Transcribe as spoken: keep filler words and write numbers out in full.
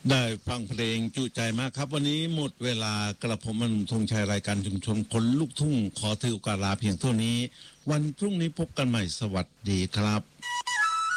ได้ฟังเพลงจุใจมากครับวันนี้หมดเวลากระผมมันธงชัยรายการชุมชนคนลูกทุ่งขอถือโอกาสลาเพียงเท่านี้วันพรุ่งนี้พบกันใหม่สวัสดีครับ